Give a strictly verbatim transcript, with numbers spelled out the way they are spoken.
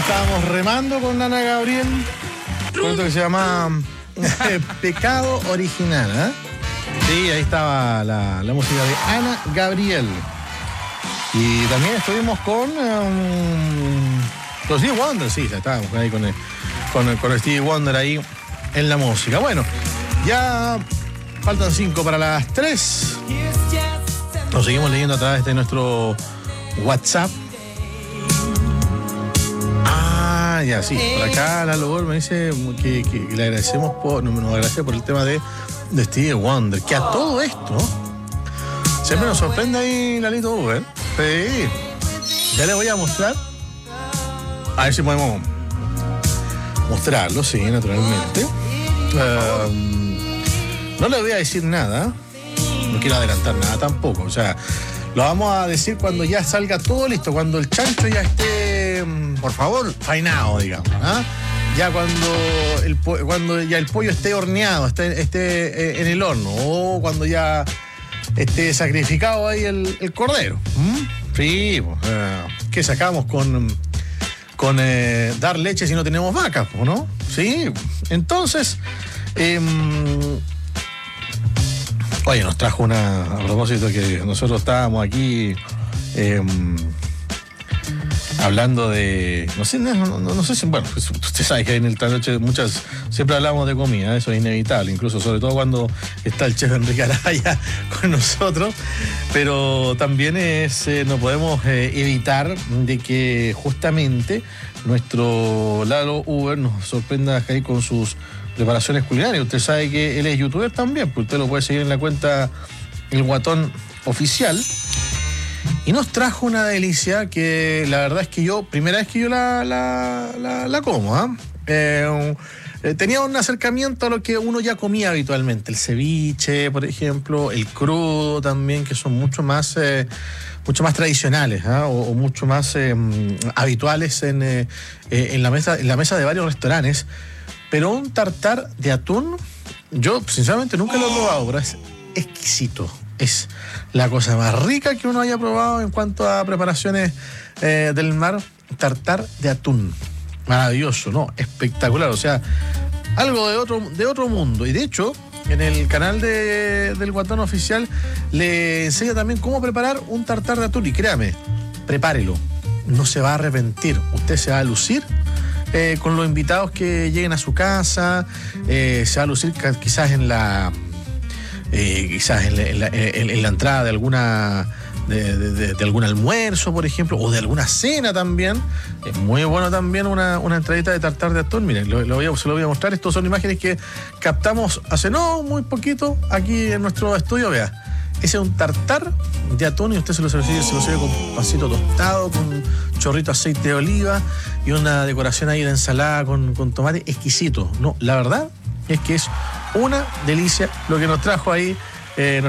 estábamos remando con Ana Gabriel, con esto que se llama Pecado Original, ¿eh? Sí, ahí estaba la, la música de Ana Gabriel. Y también estuvimos con um, los Stevie Wonder, sí, estábamos ahí con, el, con, el, con el Stevie Wonder ahí en la música. Bueno, ya faltan cinco para las tres. Lo seguimos leyendo a través de nuestro WhatsApp. Ah, ya, sí. Por acá Lalo Gol me dice que, que, que le agradecemos por, nos agradece por el tema de, de Stevie Wonder. Que a todo esto siempre nos sorprende ahí Lalito Uber. Sí. Ya le voy a mostrar. A ver si podemos mostrarlo, sí, naturalmente. Uh, no le voy a decir nada. No quiero adelantar nada tampoco. O sea, lo vamos a decir cuando ya salga todo listo, cuando el chancho ya esté, por favor, faenado, digamos. ¿Ah? Ya cuando el, cuando ya el pollo esté horneado, esté, esté en el horno, o cuando ya esté sacrificado ahí el, el cordero. ¿Mm? Sí, pues, uh, ¿qué sacamos con, con eh, dar leche si no tenemos vacas, ¿no? Sí, entonces... Eh, Oye, nos trajo una, a propósito que nosotros estábamos aquí eh, hablando de, no sé, no, no, no sé si, bueno, usted sabe que en esta noche muchas, siempre hablamos de comida, eso es inevitable, incluso sobre todo cuando está el chef Enrique Araya con nosotros, pero también es, eh, no podemos eh, evitar de que justamente nuestro Lalo Uber nos sorprenda ahí con sus preparaciones culinarias. Usted sabe que él es youtuber también, pues usted lo puede seguir en la cuenta El Guatón Oficial. Y nos trajo una delicia que la verdad es que yo, primera vez que yo la, la, la, la como, ¿eh? Eh, eh, tenía un acercamiento a lo que uno ya comía habitualmente, el ceviche, por ejemplo, el crudo también, que son mucho más, eh, mucho más tradicionales, ¿eh? o, o mucho más eh, habituales en, eh, en, la mesa, en la mesa de varios restaurantes. Pero un tartar de atún, yo sinceramente nunca lo he probado, pero es exquisito. Es la cosa más rica que uno haya probado en cuanto a preparaciones eh, del mar. Tartar de atún. Maravilloso, ¿no? Espectacular. O sea, algo de otro, de otro mundo. Y de hecho, en el canal de, del Guatón Oficial le enseña también cómo preparar un tartar de atún. Y créame, prepárelo. No se va a arrepentir. Usted se va a lucir. Eh, con los invitados que lleguen a su casa, eh, se va a lucir quizás en la eh, quizás en la, en, la, en, en la entrada de alguna de, de, de algún almuerzo, por ejemplo, o de alguna cena también. Es muy bueno también una, una entradita de tartar de atún. Miren, lo, lo voy a, se lo voy a mostrar. Estas son imágenes que captamos hace no muy poquito aquí en nuestro estudio. Vea, ese es un tartar de atún y usted se lo sirve, se lo sirve con pancito tostado, con un chorrito de aceite de oliva y una decoración ahí de ensalada con, con tomate exquisito. No, la verdad es que es una delicia lo que nos trajo ahí eh,